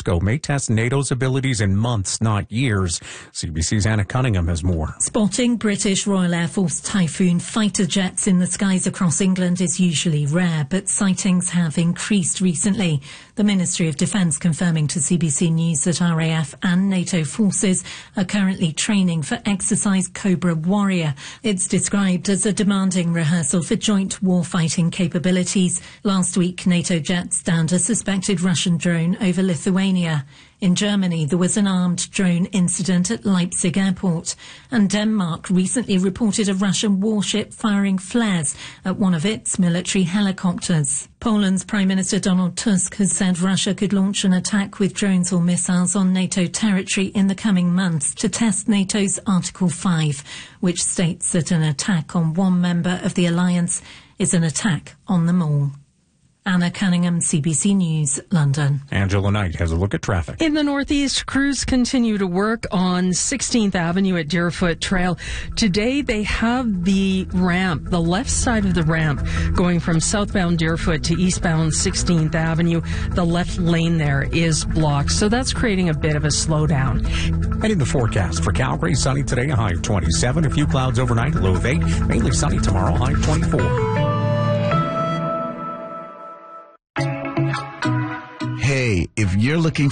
Moscow may test NATO's abilities in months, not years. CBC's Anna Cunningham has more. Spotting British Royal Air Force Typhoon fighter jets in the skies across England is usually rare, but sightings have increased recently. The Ministry of Defence confirming to CBC News that RAF and NATO forces are currently training for exercise Cobra Warrior. It's described as a demanding rehearsal for joint warfighting capabilities. Last week, NATO jets downed a suspected Russian drone over Lithuania. In Germany, there was an armed drone incident at Leipzig airport. And Denmark recently reported a Russian warship firing flares at one of its military helicopters. Poland's Prime Minister Donald Tusk has said Russia could launch an attack with drones or missiles on NATO territory in the coming months to test NATO's Article 5, which states that an attack on one member of the alliance is an attack on them all. Anna Cunningham, CBC News, London. Angela Knight has a look at traffic. In the northeast, crews continue to work on 16th Avenue at Deerfoot Trail. Today, they have the ramp, the left side of the ramp, going from southbound Deerfoot to eastbound 16th Avenue. The left lane there is blocked, so that's creating a bit of a slowdown. And in the forecast for Calgary, sunny today, a high of 27. A few clouds overnight, a low of 8. Mainly sunny tomorrow, high of 24. Hey, if you're looking